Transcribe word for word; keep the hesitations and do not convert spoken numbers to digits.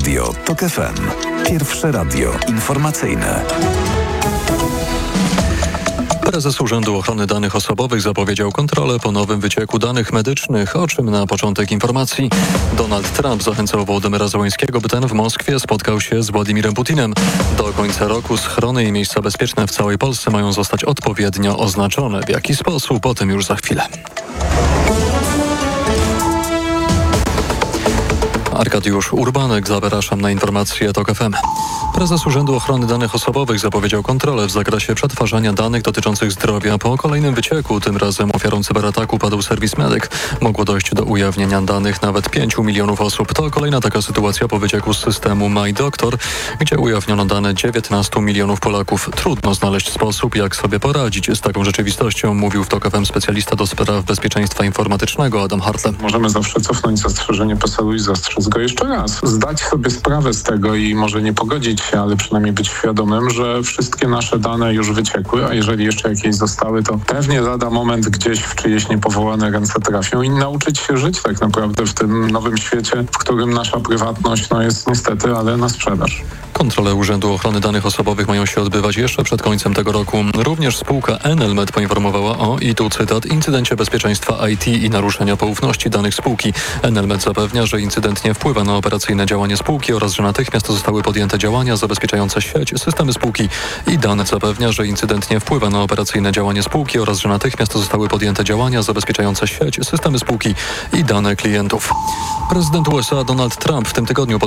Radio TOK F M. Pierwsze radio informacyjne. Prezes Urzędu Ochrony Danych Osobowych zapowiedział kontrolę po nowym wycieku danych medycznych, o czym na początek informacji. Donald Trump zachęcał Wołodymyra Zełańskiego, by ten w Moskwie spotkał się z Władimirem Putinem. Do końca roku schrony i miejsca bezpieczne w całej Polsce mają zostać odpowiednio oznaczone. W jaki sposób? O tym już za chwilę. Arkadiusz Urbanek, zapraszam na informacje TOK F M. Prezes Urzędu Ochrony Danych Osobowych zapowiedział kontrolę w zakresie przetwarzania danych dotyczących zdrowia. Po kolejnym wycieku, tym razem ofiarą cyberataku padł serwis Medyk. Mogło dojść do ujawnienia danych nawet pięciu milionów osób. To kolejna taka sytuacja po wycieku z systemu MyDoctor, gdzie ujawniono dane dziewiętnastu milionów Polaków. Trudno znaleźć sposób, jak sobie poradzić z taką rzeczywistością, mówił w TOK F M specjalista do spraw bezpieczeństwa informatycznego Adam Hartle. Możemy zawsze cofnąć zastrzeżenie P E S E L-u i zastrzec go jeszcze raz. Zdać sobie sprawę z tego i może nie pogodzić się, ale przynajmniej być świadomym, że wszystkie nasze dane już wyciekły, a jeżeli jeszcze jakieś zostały, to pewnie lada moment gdzieś w czyjeś niepowołane ręce trafią i nauczyć się żyć tak naprawdę w tym nowym świecie, w którym nasza prywatność no, jest niestety, ale na sprzedaż. Kontrole Urzędu Ochrony Danych Osobowych mają się odbywać jeszcze przed końcem tego roku. Również spółka Enelmed poinformowała o, i tu cytat, incydencie bezpieczeństwa I T i naruszenia poufności danych spółki. Enelmed zapewnia, że incydent nie wpływa na operacyjne działanie spółki oraz że natychmiast zostały podjęte działania zabezpieczające sieć, systemy spółki i dane. Zapewnia, że incydent nie wpływa na operacyjne działanie spółki oraz że natychmiast zostały podjęte działania zabezpieczające sieć, systemy spółki i dane klientów. Prezydent U S A Donald Trump w tym tygodniu